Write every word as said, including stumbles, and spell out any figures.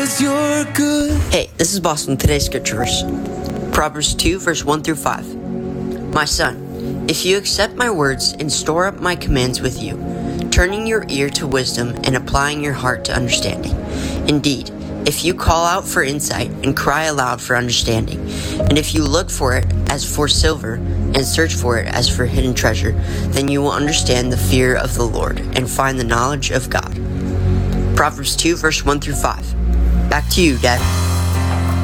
'cause you're good. Hey, this is Boston. Today's scripture verse, Proverbs two, verse one through five. My son, if you accept my words and store up my commands with you, turning your ear to wisdom and applying your heart to understanding. Indeed, if you call out for insight and cry aloud for understanding, and if you look for it as for silver and search for it as for hidden treasure, then you will understand the fear of the Lord and find the knowledge of God. Proverbs two, verse one through five. Back to you, Dad.